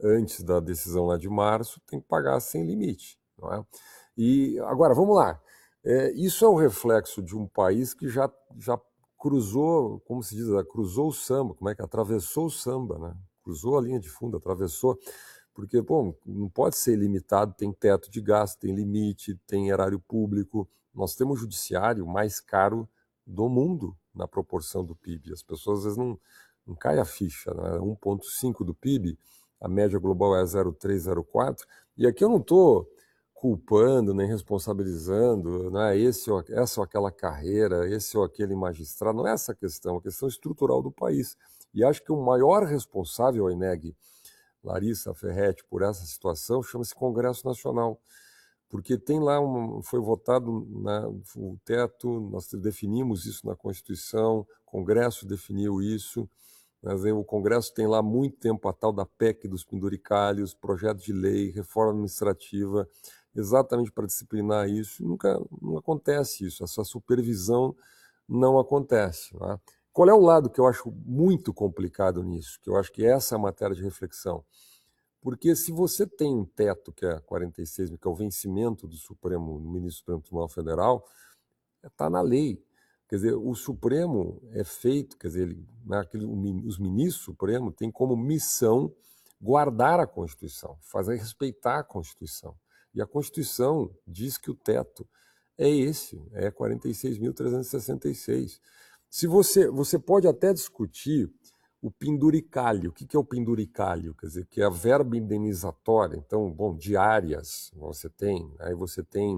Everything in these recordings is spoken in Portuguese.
antes da decisão lá de março, tem que pagar sem limite, não é? E agora, vamos lá. Isso é um reflexo de um país que já cruzou, como se diz, cruzou o samba, como é que atravessou o samba, né? Cruzou a linha de fundo, atravessou, porque, bom, não pode ser ilimitado, tem teto de gasto, tem limite, tem erário público. Nós temos o judiciário mais caro do mundo na proporção do PIB. As pessoas às vezes não caem a ficha, né? 1,5 do PIB, a média global é 0,3, 0,4, e aqui eu não estou culpando, nem responsabilizando, né? Essa ou aquela carreira, esse ou aquele magistrado, não é essa a questão, é a questão estrutural do país. E acho que o maior responsável, Eneg, Larissa Ferretti, por essa situação, chama-se Congresso Nacional, porque tem lá, foi votado o teto, nós definimos isso na Constituição, o Congresso definiu isso, mas o Congresso tem lá muito tempo a tal da PEC dos penduricalhos, projeto de lei, reforma administrativa, exatamente para disciplinar isso. Nunca não acontece isso, essa supervisão não acontece. Né? Qual é o lado que eu acho muito complicado nisso? Que eu acho que essa é a matéria de reflexão. Porque se você tem um teto, que é 46 mil, que é o vencimento do Supremo, do ministro do Supremo Tribunal Federal, está na lei. Quer dizer, o Supremo é feito, quer dizer, os ministros do Supremo têm como missão guardar a Constituição, fazer respeitar a Constituição. E a Constituição diz que o teto é esse, é 46.366. Se você pode até discutir o penduricalho. O que é o penduricalho? Quer dizer, que é a verba indenizatória. Então, bom, diárias você tem, aí você tem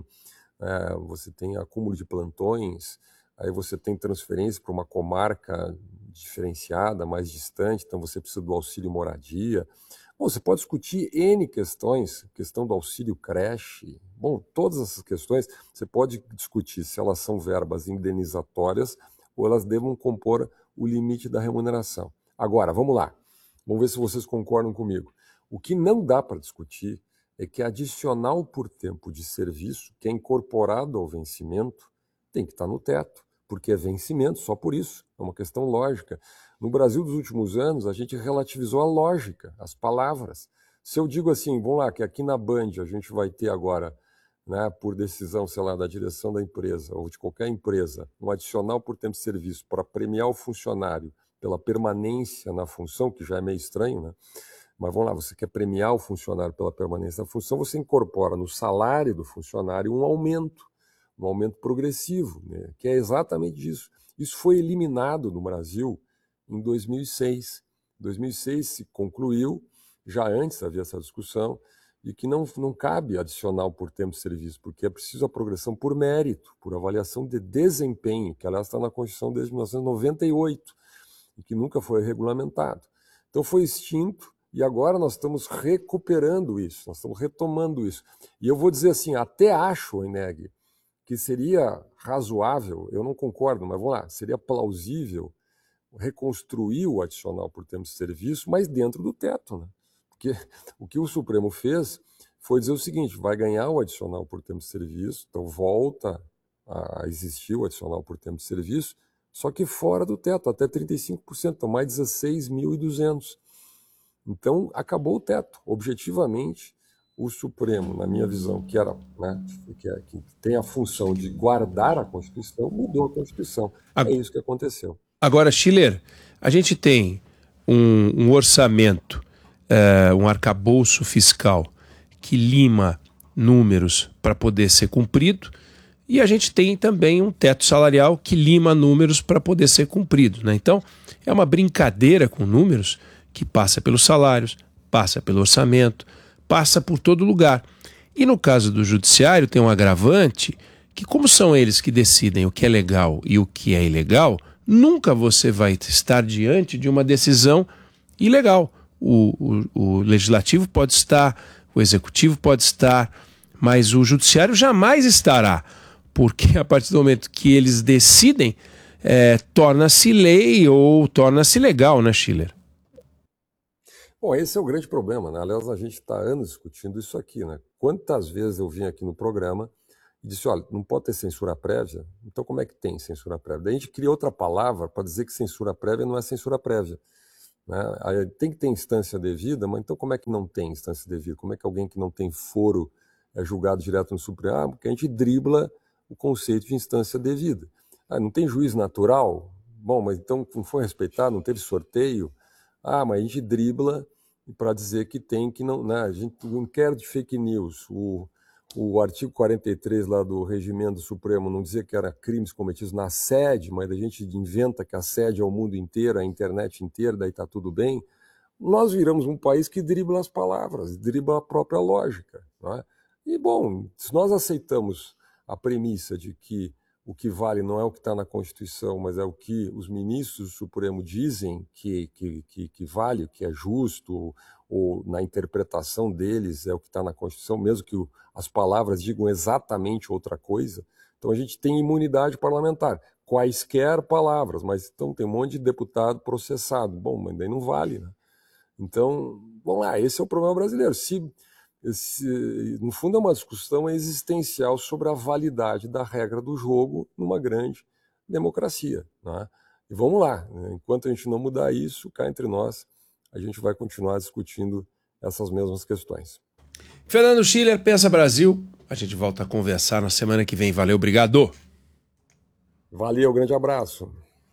acúmulo de plantões, aí você tem transferência para uma comarca diferenciada, mais distante, então você precisa do auxílio moradia. Bom, você pode discutir N questões, questão do auxílio creche, bom, todas essas questões você pode discutir se elas são verbas indenizatórias ou elas devam compor o limite da remuneração. Agora, vamos lá, vamos ver se vocês concordam comigo. O que não dá para discutir é que adicional por tempo de serviço, que é incorporado ao vencimento, tem que estar no teto, porque é vencimento, só por isso, é uma questão lógica. No Brasil dos últimos anos, a gente relativizou a lógica, as palavras. Se eu digo assim, vamos lá, que aqui na Band a gente vai ter agora, né, por decisão, sei lá, da direção da empresa ou de qualquer empresa, um adicional por tempo de serviço para premiar o funcionário pela permanência na função, que já é meio estranho, né? Mas vamos lá, você quer premiar o funcionário pela permanência na função, você incorpora no salário do funcionário um aumento progressivo, né? Que é exatamente isso. Isso foi eliminado no Brasil em 2006. Em 2006 se concluiu, já antes havia essa discussão, de que não cabe adicional por tempo de serviço, porque é preciso a progressão por mérito, por avaliação de desempenho, que aliás está na Constituição desde 1998, e que nunca foi regulamentado. Então foi extinto e agora nós estamos recuperando isso, nós estamos retomando isso. E eu vou dizer assim, até acho, Eneg, que seria razoável, eu não concordo, mas vamos lá, seria plausível reconstruir o adicional por tempo de serviço, mas dentro do teto, né? Porque o que o Supremo fez foi dizer o seguinte, vai ganhar o adicional por tempo de serviço, então volta a existir o adicional por tempo de serviço, só que fora do teto, até 35%, então mais 16.200. Então, acabou o teto. Objetivamente, o Supremo, na minha visão, que tem a função de guardar a Constituição, mudou a Constituição. É isso que aconteceu. Agora, Schiller, a gente tem um orçamento, um arcabouço fiscal que lima números para poder ser cumprido, e a gente tem também um teto salarial que lima números para poder ser cumprido, né? Então, é uma brincadeira com números que passa pelos salários, passa pelo orçamento, passa por todo lugar. E no caso do judiciário tem um agravante que, como são eles que decidem o que é legal e o que é ilegal, nunca você vai estar diante de uma decisão ilegal. O legislativo pode estar, o executivo pode estar, mas o judiciário jamais estará, porque a partir do momento que eles decidem, torna-se lei ou torna-se legal, né, Schiller? Bom, esse é o grande problema, né? Aliás, a gente está anos discutindo isso aqui, né? Quantas vezes eu vim aqui no programa e disse, olha, não pode ter censura prévia, então como é que tem censura prévia? Daí a gente cria outra palavra para dizer que censura prévia não é censura prévia. né? Aí tem que ter instância devida, mas então como é que não tem instância devida? Como é que alguém que não tem foro é julgado direto no Supremo? Porque a gente dribla o conceito de instância devida. Não tem juiz natural? Bom, mas então não foi respeitado, não teve sorteio? Mas a gente dribla para dizer que tem, que não, né? A gente, o inquérito de fake news, o artigo 43 lá do Regimento Supremo não dizia que era crimes cometidos na sede, mas a gente inventa que a sede é o mundo inteiro, a internet inteira, daí está tudo bem. Nós viramos um país que dribla as palavras, dribla a própria lógica, não é? E, bom, se nós aceitamos a premissa de que o que vale não é o que está na Constituição, mas é o que os ministros do Supremo dizem que vale, que é justo, ou na interpretação deles é o que está na Constituição, mesmo que as palavras digam exatamente outra coisa. Então a gente tem imunidade parlamentar, quaisquer palavras, mas então tem um monte de deputado processado. Bom, mas daí não vale, né? Então, vamos lá, esse é o problema brasileiro. No fundo é uma discussão existencial sobre a validade da regra do jogo numa grande democracia, né? E vamos lá, né? Enquanto a gente não mudar isso, cá entre nós, a gente vai continuar discutindo essas mesmas questões. Fernando Schiller, Pensa Brasil. A gente volta a conversar na semana que vem. Valeu, obrigado. Valeu, grande abraço.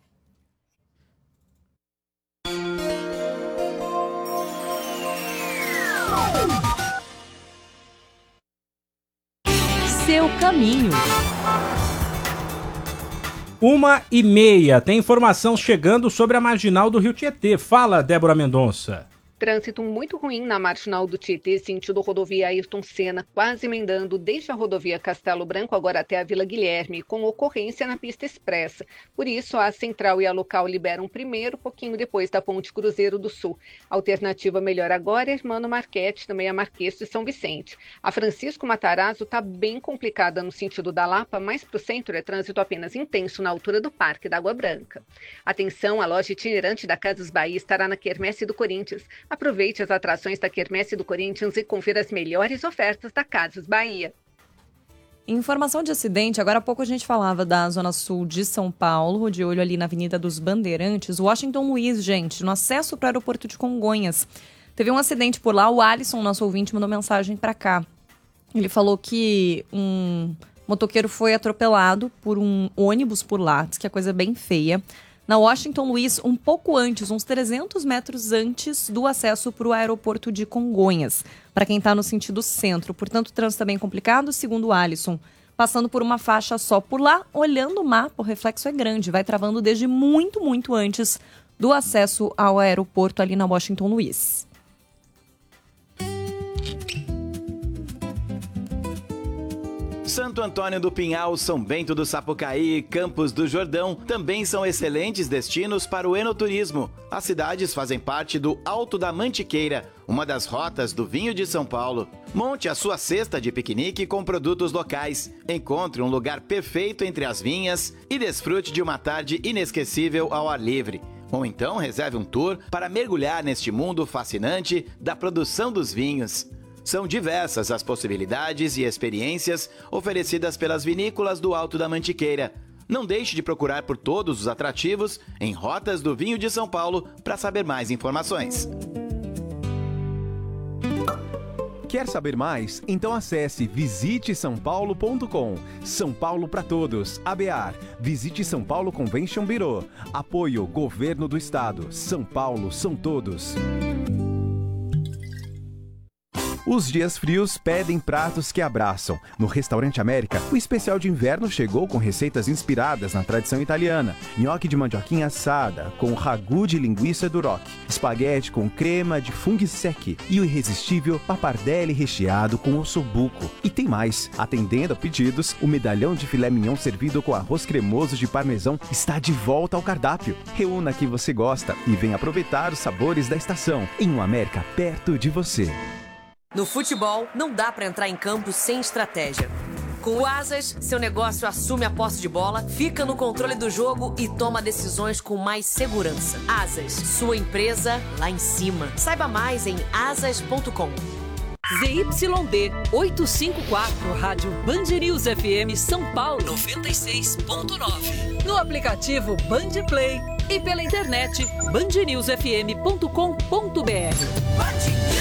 Seu caminho. 1h30, tem informação chegando sobre a marginal do Rio Tietê. Fala, Débora Mendonça. Trânsito muito ruim na marginal do Tietê, sentido rodovia Ayrton Senna, quase emendando desde a rodovia Castelo Branco agora até a Vila Guilherme, com ocorrência na pista expressa. Por isso, a central e a local liberam primeiro, pouquinho depois da Ponte Cruzeiro do Sul. A alternativa melhor agora é a Hermano Marchetti, também a Marquês de São Vicente. A Francisco Matarazzo está bem complicada no sentido da Lapa, mas para o centro é trânsito apenas intenso na altura do Parque da Água Branca. Atenção, a loja itinerante da Casas Bahia estará na Quermesse do Corinthians. Aproveite as atrações da Quermesse do Corinthians e confira as melhores ofertas da Casas Bahia. Informação de acidente, agora há pouco a gente falava da Zona Sul de São Paulo, de olho ali na Avenida dos Bandeirantes, Washington Luiz, gente, no acesso para o aeroporto de Congonhas. Teve um acidente por lá, o Alisson, nosso ouvinte, mandou mensagem para cá. Ele falou que um motoqueiro foi atropelado por um ônibus por lá, diz que a coisa é bem feia. Na Washington Luiz, um pouco antes, uns 300 metros antes do acesso para o aeroporto de Congonhas, para quem está no sentido centro. Portanto, o trânsito está bem complicado, segundo o Alisson. Passando por uma faixa só por lá, olhando o mapa, o reflexo é grande, vai travando desde muito, muito antes do acesso ao aeroporto ali na Washington Luiz. Santo Antônio do Pinhal, São Bento do Sapucaí e Campos do Jordão também são excelentes destinos para o enoturismo. As cidades fazem parte do Alto da Mantiqueira, uma das rotas do vinho de São Paulo. Monte a sua cesta de piquenique com produtos locais. Encontre um lugar perfeito entre as vinhas e desfrute de uma tarde inesquecível ao ar livre. Ou então reserve um tour para mergulhar neste mundo fascinante da produção dos vinhos. São diversas as possibilidades e experiências oferecidas pelas vinícolas do Alto da Mantiqueira. Não deixe de procurar por todos os atrativos em Rotas do Vinho de São Paulo para saber mais informações. Quer saber mais? Então acesse visitesaopaulo.com. São Paulo para todos. ABAR. Visite São Paulo Convention Bureau. Apoio Governo do Estado. São Paulo são todos. Os dias frios pedem pratos que abraçam. No Restaurante América, o especial de inverno chegou com receitas inspiradas na tradição italiana. Nhoque de mandioquinha assada, com ragu de linguiça duroc. Espaguete com crema de funghi secchi. E o irresistível pappardelle recheado com ossobuco. E tem mais. Atendendo a pedidos, o medalhão de filé mignon servido com arroz cremoso de parmesão está de volta ao cardápio. Reúna o que você gosta e venha aproveitar os sabores da estação. Em um América perto de você. No futebol, não dá para entrar em campo sem estratégia. Com o Asas, seu negócio assume a posse de bola, fica no controle do jogo e toma decisões com mais segurança. Asas, sua empresa lá em cima. Saiba mais em asas.com. ZYD 854, Rádio Band News FM São Paulo 96.9. No aplicativo Band Play e pela internet bandnewsfm.com.br.